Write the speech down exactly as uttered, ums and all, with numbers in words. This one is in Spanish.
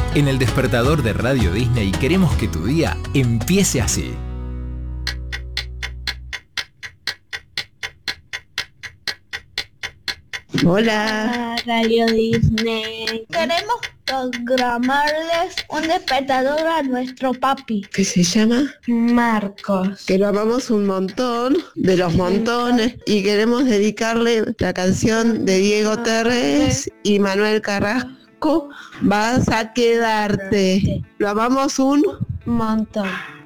En el despertador de Radio Disney queremos que tu día empiece así. Hola, Radio Disney. Queremos programarles un despertador a nuestro papi. ¿qué se llama? Marcos. Que lo amamos un montón, de los montones, y queremos dedicarle la canción de Diego Terrés y Manuel Carrasco, Vas a quedarte. Lo amamos un montón.